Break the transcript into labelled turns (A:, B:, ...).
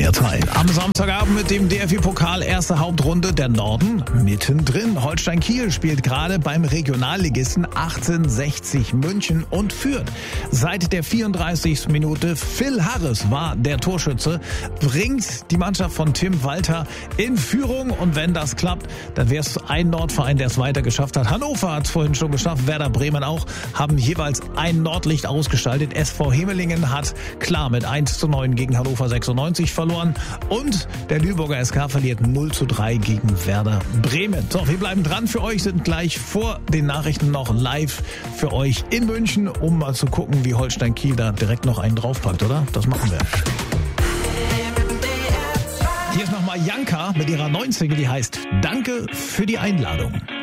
A: mehr teilen. Am Samstagabend mit dem DFB-Pokal erste Hauptrunde der Norden mittendrin. Holstein Kiel spielt gerade beim Regionalligisten 1860 München und führt. Seit der 34. Minute Phil Harris war der Torschütze, bringt die Mannschaft von Tim Walter in Führung und wenn das klappt, dann wäre es ein Nordverein, der es weiter geschafft hat. Hannover hat es vorhin schon geschafft, Werder Bremen auch, haben jeweils ein Nordlicht ausgestaltet. SV Hemelingen hat klar mit 1:9 gegen Hannover 96 verloren und der Lüneburger SK verliert 0:3 gegen Werder Bremen. So, wir bleiben dran für euch, sind gleich vor den Nachrichten noch live für euch in München, um mal zu gucken, wie Holstein Kiel da direkt noch einen draufpackt, oder? Das machen wir. Hier ist nochmal Janka mit ihrer neuen Single, die heißt Danke für die Einladung.